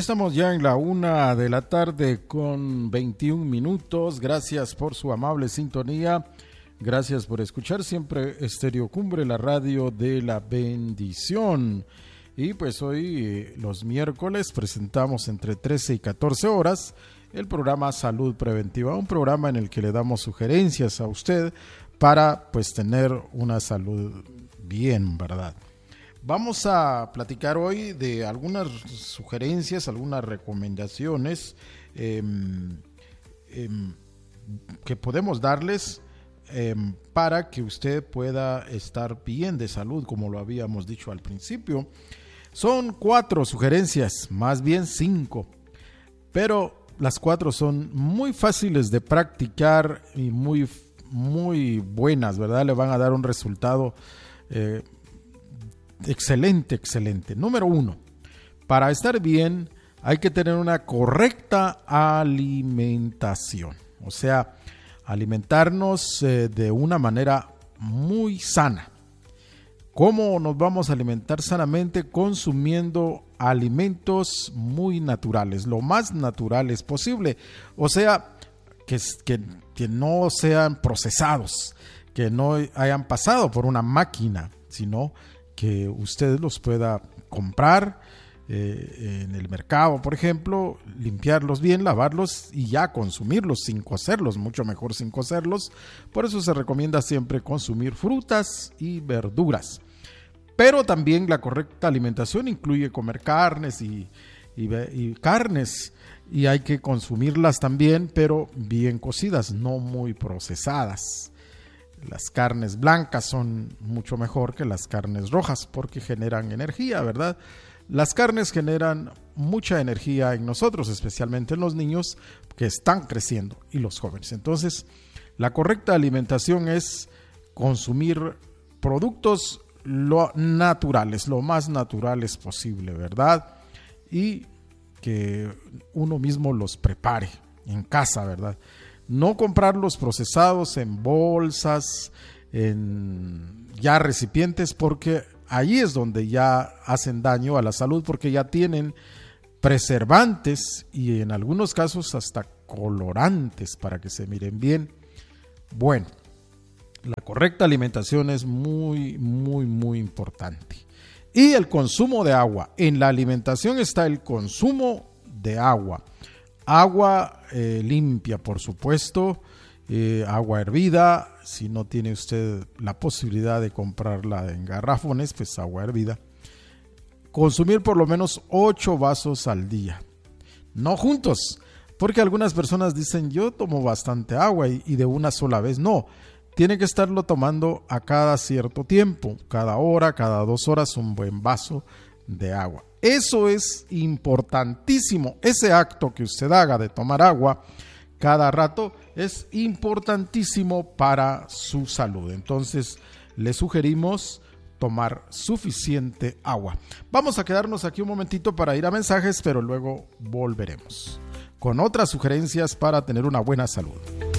Estamos ya en la 1:00 con 21 minutos. Gracias por su amable sintonía. Gracias por escuchar siempre Estéreo Cumbre, la radio de la bendición. Y pues hoy, los miércoles, presentamos entre 13 y 14 horas el programa Salud Preventiva, un programa en el que le damos sugerencias a usted para pues tener una salud bien, ¿verdad? Vamos a platicar hoy de algunas sugerencias, algunas recomendaciones que podemos darles para que usted pueda estar bien de salud, como lo habíamos dicho al principio. Son 4 sugerencias, más bien 5, pero las 4 son muy fáciles de practicar y muy buenas, ¿verdad? Le van a dar un resultado excelente. Número 1, para estar bien hay que tener una correcta alimentación, o sea, alimentarnos de una manera muy sana. ¿Cómo nos vamos a alimentar sanamente? Consumiendo alimentos muy naturales, lo más naturales posible, o sea, que no sean procesados, que no hayan pasado por una máquina, sino que usted los pueda comprar en el mercado, por ejemplo, limpiarlos bien, lavarlos y ya consumirlos sin cocerlos, mucho mejor sin cocerlos. Por eso se recomienda siempre consumir frutas y verduras. Pero también la correcta alimentación incluye comer carnes y carnes, y hay que consumirlas también, pero bien cocidas, no muy procesadas. Las carnes blancas son mucho mejor que las carnes rojas porque generan energía, ¿verdad? Las carnes generan mucha energía en nosotros, especialmente en los niños que están creciendo y los jóvenes. Entonces, la correcta alimentación es consumir productos naturales, lo más naturales posible, ¿verdad? Y que uno mismo los prepare en casa, ¿verdad? No comprarlos procesados en bolsas, en ya recipientes, porque ahí es donde ya hacen daño a la salud, porque ya tienen preservantes y en algunos casos hasta colorantes para que se miren bien. Bueno, la correcta alimentación es muy importante. Y el consumo de agua. En la alimentación está el consumo de agua. Agua limpia, por supuesto, agua hervida. Si no tiene usted la posibilidad de comprarla en garrafones, pues agua hervida. Consumir por lo menos 8 vasos al día. No juntos, porque algunas personas dicen, yo tomo bastante agua y de una sola vez. No, tiene que estarlo tomando a cada cierto tiempo, cada hora, cada 2 horas, un buen vaso de agua. Eso es importantísimo. Ese acto que usted haga de tomar agua cada rato es importantísimo para su salud. Entonces, le sugerimos tomar suficiente agua. Vamos a quedarnos aquí un momentito para ir a mensajes, pero luego volveremos con otras sugerencias para tener una buena salud.